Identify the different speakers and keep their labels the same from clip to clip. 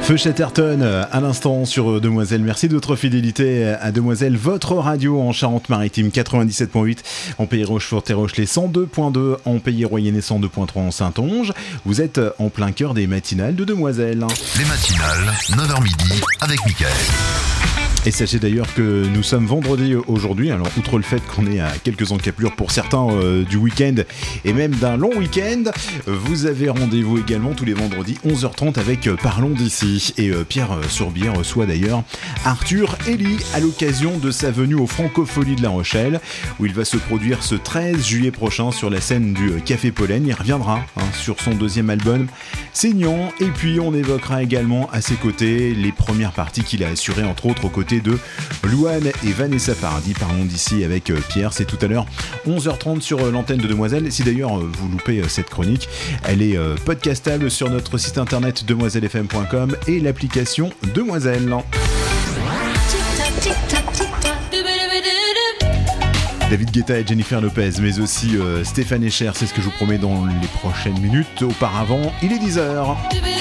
Speaker 1: Feu Chatterton à l'instant sur Demoiselle. Merci de votre fidélité à Demoiselle, votre radio en Charente-Maritime 97.8, en Pays Rochefort-et-Rochelais 102.2, en Pays Royennes 102.3 en Saintonge. Vous êtes en plein cœur des matinales de Demoiselle.
Speaker 2: Les matinales, 9h midi avec Mickaël.
Speaker 1: Et sachez d'ailleurs que nous sommes vendredi aujourd'hui, alors outre le fait qu'on est à quelques encablures pour certains du week-end et même d'un long week-end, vous avez rendez-vous également tous les vendredis 11h30 avec Parlons d'ici. Et Pierre Sourbier reçoit d'ailleurs Arthur Elie à l'occasion de sa venue aux Francopholies de La Rochelle, où il va se produire ce 13 juillet prochain sur la scène du Café Pollen. Il reviendra sur son deuxième album Saignant, et puis on évoquera également à ses côtés les premières parties qu'il a assurées, entre autres aux côtés de Louane et Vanessa Paradis. Parlons d'ici avec Pierre, c'est tout à l'heure 11h30 sur l'antenne de Demoiselle. Si d'ailleurs vous loupez cette chronique, elle est podcastable sur notre site internet demoisellefm.com et l'application Demoiselle. David Guetta et Jennifer Lopez, mais aussi Stéphane Echer, c'est ce que je vous promets dans les prochaines minutes. Auparavant, il est 10h.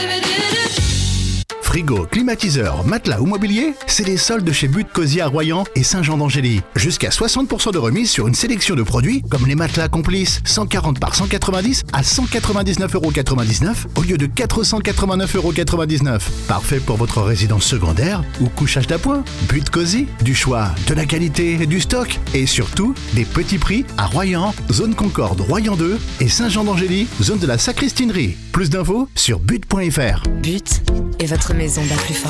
Speaker 3: Frigo, climatiseur, matelas ou mobilier, c'est les soldes chez But Cosy à Royan et Saint-Jean-d'Angély. Jusqu'à 60% de remise sur une sélection de produits comme les matelas Complice 140 par 190 à 199,99€ au lieu de 489,99€. Parfait pour votre résidence secondaire ou couchage d'appoint. But Cosy, du choix, de la qualité, du stock et surtout des petits prix à Royan, zone Concorde Royan 2 et Saint-Jean-d'Angély, zone de la Sacristinerie. Plus d'infos sur but.fr.
Speaker 4: But est votre maison plus fort.